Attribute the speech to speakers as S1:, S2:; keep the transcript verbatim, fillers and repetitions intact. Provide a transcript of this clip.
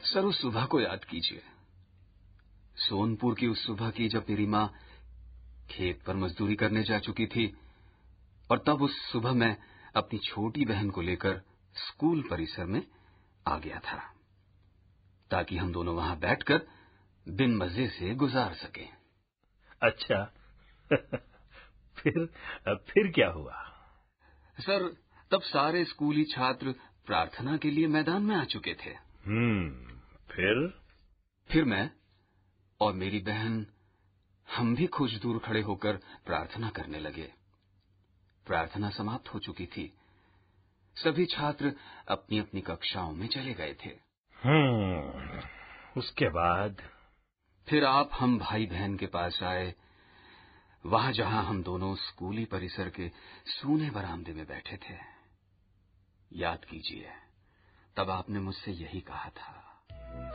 S1: Sir, उस सुबह को याद कीजिए, सोनपुर की उस सुबह की, जब मेरी माँ खेत पर मजदूरी करने जा चुकी थी, और तब उस सुबह मैं अपनी छोटी बहन को लेकर स्कूल परिसर में आ गया था, ताकि हम दोनों वहां बैठकर दिन मजे से गुजार सकें।
S2: अच्छा। फिर फिर क्या हुआ?
S1: सर, तब सारे स्कूली छात्र प्रार्थना के लिए मैदान में आ चुके थे।
S2: हम्म फिर
S1: फिर मैं और मेरी बहन, हम भी कुछ दूर खड़े होकर प्रार्थना करने लगे। प्रार्थना समाप्त हो चुकी थी। सभी छात्र अपनी अपनी कक्षाओं में चले गए थे।
S2: हम्म उसके बाद?
S1: फिर आप हम भाई बहन के पास आए, वहां जहां हम दोनों स्कूली परिसर के सूने बरामदे में बैठे थे। याद कीजिए, तब आपने मुझसे यही कहा था,